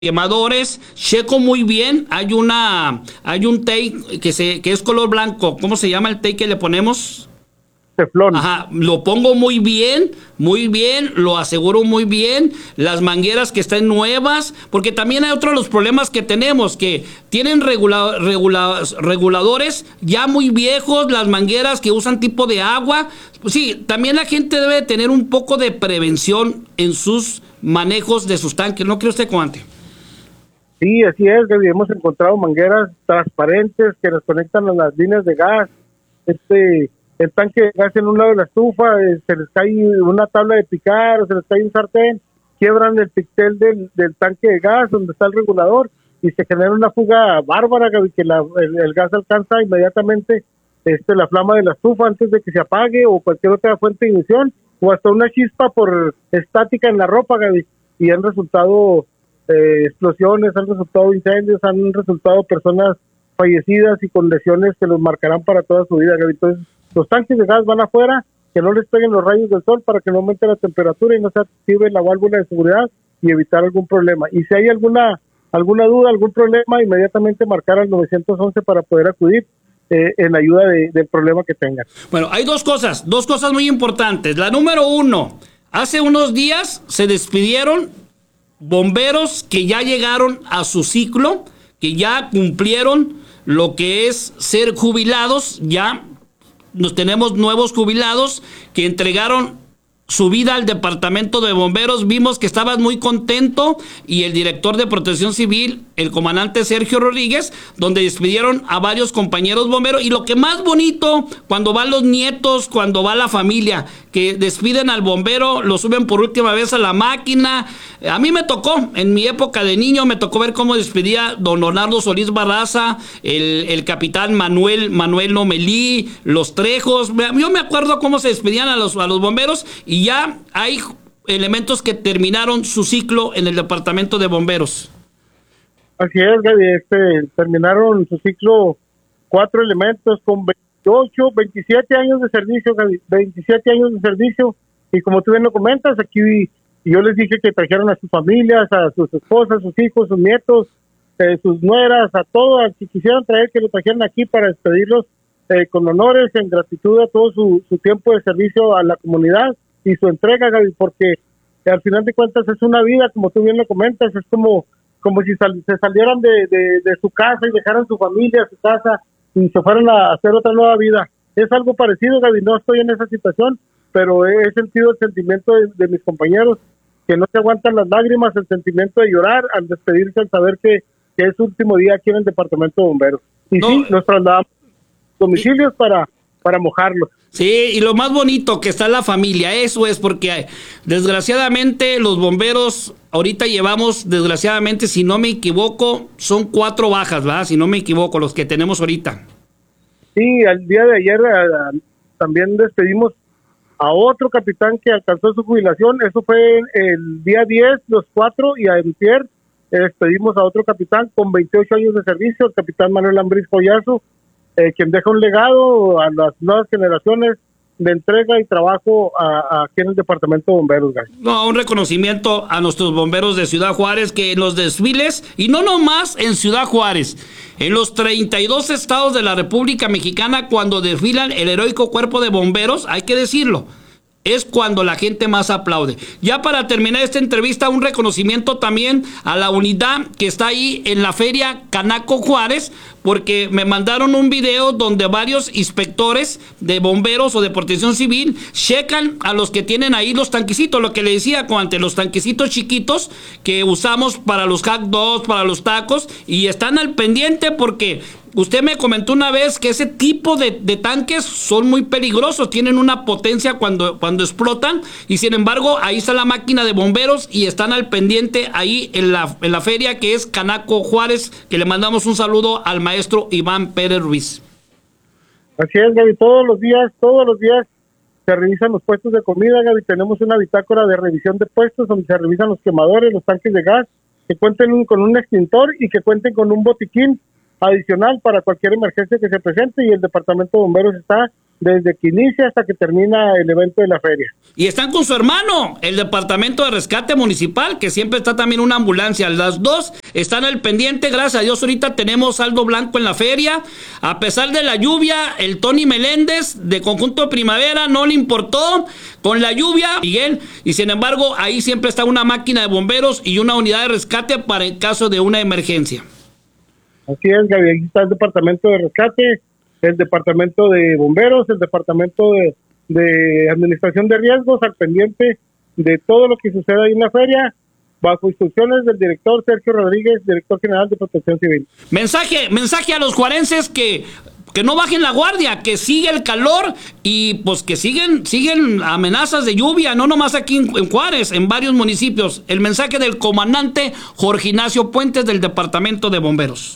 quemadores, checo muy bien, hay un tape que es color blanco, ¿cómo se llama el tape que le ponemos? Teflón. Ajá, lo pongo muy bien, lo aseguro muy bien, las mangueras que estén nuevas, porque también hay otro de los problemas que tenemos, que tienen reguladores ya muy viejos, las mangueras que usan tipo de agua. Pues sí, también la gente debe tener un poco de prevención en sus manejos de sus tanques, ¿no cree usted, comandante? Sí, así es, Gaby. Hemos encontrado mangueras transparentes que nos conectan a las líneas de gas. El tanque de gas en un lado de la estufa, se les cae una tabla de picar o se les cae un sartén, quiebran el pictel del tanque de gas donde está el regulador y se genera una fuga bárbara, Gaby, que el gas alcanza inmediatamente la flama de la estufa antes de que se apague, o cualquier otra fuente de ignición, o hasta una chispa por estática en la ropa, Gaby, y han resultado explosiones, han resultado incendios, han resultado personas fallecidas y con lesiones que los marcarán para toda su vida, Gaby. Entonces, los tanques de gas van afuera, que no les peguen los rayos del sol para que no aumente la temperatura y no se active la válvula de seguridad y evitar algún problema. Y si hay alguna duda, algún problema, inmediatamente marcar al 911 para poder acudir en ayuda del problema que tengan. Bueno, hay dos cosas muy importantes. La número uno, hace unos días se despidieron bomberos que ya llegaron a su ciclo, que ya cumplieron lo que es ser jubilados, ya nos tenemos nuevos jubilados que entregaron su vida al departamento de bomberos. Vimos que estabas muy contento, y el director de Protección Civil, el comandante Sergio Rodríguez, donde despidieron a varios compañeros bomberos. Y lo que más bonito, cuando van los nietos, cuando va la familia, que despiden al bombero, lo suben por última vez a la máquina. A mí me tocó, en mi época de niño, me tocó ver cómo despedía don Leonardo Solís Barraza, el capitán Manuel Lomelí, los Trejos. Yo me acuerdo cómo se despedían a los bomberos, y ya hay elementos que terminaron su ciclo en el departamento de bomberos. Así es, Gaby, terminaron su ciclo 4 elementos con 27 años de servicio, Gaby, 27 años de servicio, y como tú bien lo comentas, aquí yo les dije que trajeron a sus familias, a sus esposas, sus hijos, sus nietos, sus nueras, a todas, si quisieran traer, que lo trajeran aquí para despedirlos con honores, en gratitud a todo su tiempo de servicio a la comunidad y su entrega, Gaby, porque al final de cuentas es una vida, como tú bien lo comentas, es como si se salieran de su casa y dejaran su familia, su casa, y se fueran a hacer otra nueva vida. Es algo parecido, Gaby, no estoy en esa situación, pero he sentido el sentimiento de mis compañeros, que no se aguantan las lágrimas, el sentimiento de llorar al despedirse, al saber que es su último día aquí en el departamento de bomberos. Y no, sí, nos trasladamos a domicilios para mojarlos. Sí, y lo más bonito que está la familia, eso es, porque desgraciadamente los bomberos, ahorita llevamos, desgraciadamente, si no me equivoco, son 4 bajas, ¿verdad? Si no me equivoco, los que tenemos ahorita. Sí, al día de ayer también despedimos a otro capitán que alcanzó su jubilación. Eso fue el día 10, los 4, y ayer despedimos a otro capitán con 28 años de servicio, el capitán Manuel Ambriz Collazo, quien deja un legado a las nuevas generaciones de entrega y trabajo aquí en el departamento de bomberos, Gary. No, un reconocimiento a nuestros bomberos de Ciudad Juárez, que en los desfiles, y no nomás en Ciudad Juárez, en los 32 estados de la República Mexicana, cuando desfilan el heroico cuerpo de bomberos, hay que decirlo, es cuando la gente más aplaude. Ya para terminar esta entrevista, un reconocimiento también a la unidad que está ahí en la feria Canaco Juárez, porque me mandaron un video donde varios inspectores de bomberos o de protección civil checan a los que tienen ahí los tanquecitos, lo que le decía, ante los tanquecitos chiquitos que usamos para los hot dogs, para los tacos, y están al pendiente porque usted me comentó una vez que ese tipo de tanques son muy peligrosos, tienen una potencia cuando explotan, y sin embargo ahí está la máquina de bomberos y están al pendiente ahí en la feria que es Canaco Juárez, que le mandamos un saludo al maestro Iván Pérez Ruiz. Así es, Gaby, todos los días se revisan los puestos de comida, Gaby. Tenemos una bitácora de revisión de puestos donde se revisan los quemadores, los tanques de gas, que cuenten con un extintor y que cuenten con un botiquín adicional para cualquier emergencia que se presente, y el departamento de bomberos está desde que inicia hasta que termina el evento de la feria. Y están con su hermano, el Departamento de Rescate Municipal, que siempre está también una ambulancia. Las dos están al pendiente. Gracias a Dios ahorita tenemos saldo blanco en la feria. A pesar de la lluvia, el Tony Meléndez de Conjunto Primavera no le importó con la lluvia, Miguel, y sin embargo ahí siempre está una máquina de bomberos y una unidad de rescate para el caso de una emergencia. Así es, Gaby, aquí está el Departamento de Rescate, el Departamento de Bomberos, el Departamento de Administración de Riesgos, al pendiente de todo lo que sucede ahí en la feria, bajo instrucciones del director Sergio Rodríguez, director general de Protección Civil. Mensaje a los juarenses que no bajen la guardia, que sigue el calor y pues que siguen amenazas de lluvia, no nomás aquí en Juárez, en varios municipios. El mensaje del comandante Jorge Ignacio Puentes del Departamento de Bomberos.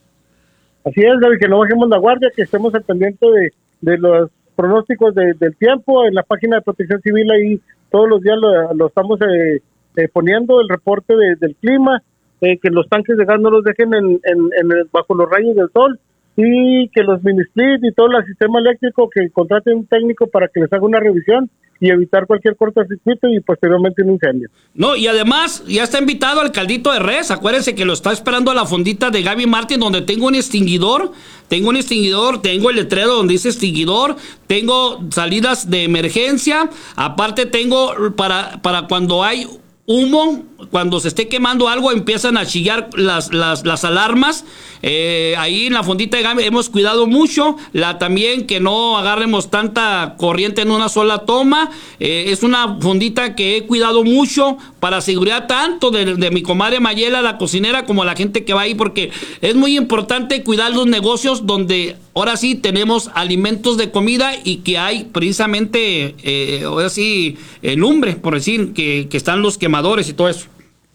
Así es, David, que no bajemos la guardia, que estemos al pendiente de los pronósticos del tiempo. En la página de Protección Civil ahí todos los días lo estamos poniendo, el reporte del clima, que los tanques de gas no los dejen bajo los rayos del sol, y que los mini-split y todo el sistema eléctrico que contraten un técnico para que les haga una revisión y evitar cualquier cortocircuito y posteriormente un incendio. No, y además ya está invitado al caldito de res. Acuérdense que lo está esperando a la fondita de Gaby Martin, donde tengo un extinguidor, tengo el letrero donde dice extinguidor, tengo salidas de emergencia, aparte tengo para cuando hay humo, cuando se esté quemando algo, empiezan a chillar las alarmas. Ahí en la fondita de Gaby hemos cuidado mucho, también que no agarremos tanta corriente en una sola toma. Es una fondita que he cuidado mucho para seguridad tanto de mi comadre Mayela, la cocinera, como la gente que va ahí, porque es muy importante cuidar los negocios donde ahora sí tenemos alimentos de comida y que hay precisamente, ahora sí, lumbre, por decir, que están los quemadores y todo eso.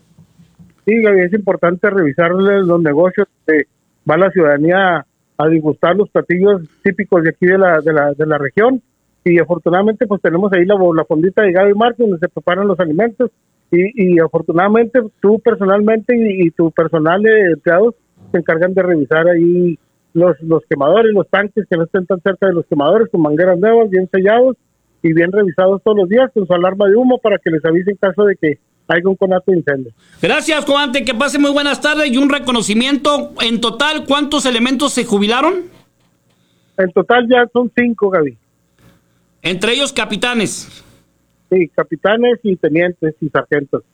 Sí, Gaby, es importante revisarles los negocios. Va la ciudadanía a degustar los platillos típicos de aquí de la región, y afortunadamente pues tenemos ahí la fondita de Gaby Martin donde se preparan los alimentos, y afortunadamente tú personalmente y tu personal de empleados se encargan de revisar ahí los quemadores, los tanques que no estén tan cerca de los quemadores, con mangueras nuevas, bien sellados y bien revisados todos los días, con su alarma de humo para que les avise en caso de que haya un conato de incendio. Gracias, comandante, que pase muy buenas tardes y un reconocimiento. En total, ¿cuántos elementos se jubilaron? En total ya son 5, Gaby. Entre ellos capitanes. Sí, capitanes y tenientes y sargentos.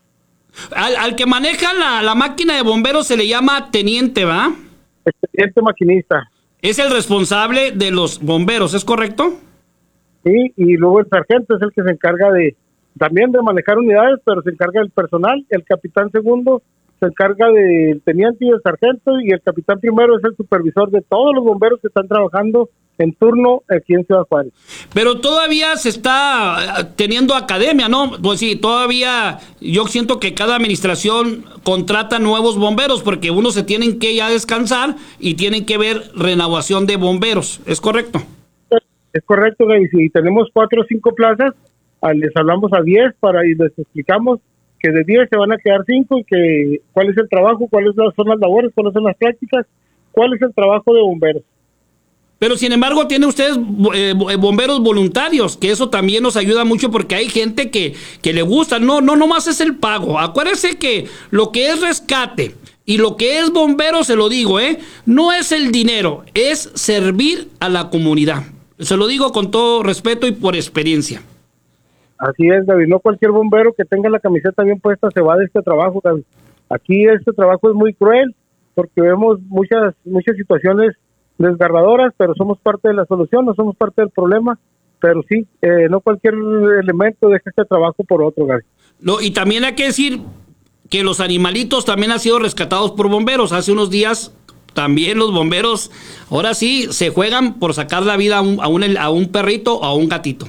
Al que maneja la máquina de bomberos se le llama teniente, ¿va? El teniente maquinista. Es el responsable de los bomberos, ¿es correcto? Sí, y luego el sargento es el que se encarga también de manejar unidades, pero se encarga del personal. El capitán segundo se encarga del teniente y del sargento, y el capitán primero es el supervisor de todos los bomberos que están trabajando en turno aquí en Ciudad Juárez. Pero todavía se está teniendo academia, ¿no? Pues sí, todavía yo siento que cada administración contrata nuevos bomberos, porque unos se tienen que ya descansar y tienen que ver renovación de bomberos, ¿es correcto? Es correcto, Gaby. Si tenemos 4 o 5 plazas, les hablamos a 10 y les explicamos que de 10 se van a quedar 5, y que cuál es el trabajo, cuáles son las labores, cuáles son las prácticas, cuál es el trabajo de bomberos. Pero sin embargo tiene ustedes bomberos voluntarios, que eso también nos ayuda mucho, porque hay gente que le gusta. No nomás es el pago. Acuérdense que lo que es rescate y lo que es bombero, se lo digo, no es el dinero, es servir a la comunidad. Se lo digo con todo respeto y por experiencia. Así es, David. No cualquier bombero que tenga la camiseta bien puesta se va de este trabajo, David. Aquí este trabajo es muy cruel, porque vemos muchas situaciones desgarradoras, pero somos parte de la solución, no somos parte del problema. Pero sí, no cualquier elemento deja este trabajo por otro, David. No, y también hay que decir que los animalitos también han sido rescatados por bomberos. Hace unos días también los bomberos, ahora sí, se juegan por sacar la vida a un perrito o a un gatito.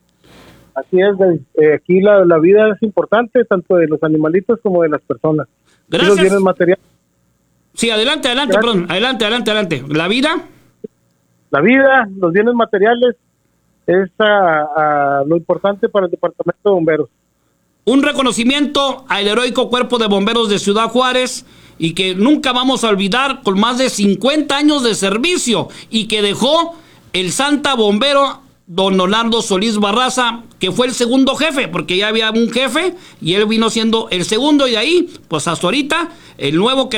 Así es, aquí la vida es importante, tanto de los animalitos como de las personas. Gracias. Los bienes materiales. Sí, adelante, perdón, adelante. ¿La vida? La vida, los bienes materiales, es lo importante para el Departamento de Bomberos. Un reconocimiento al heroico Cuerpo de Bomberos de Ciudad Juárez, y que nunca vamos a olvidar, con más de 50 años de servicio, y que dejó el Santa Bombero don Leonardo Solís Barraza, que fue el segundo jefe, porque ya había un jefe y él vino siendo el segundo, y de ahí, pues hasta ahorita, el nuevo que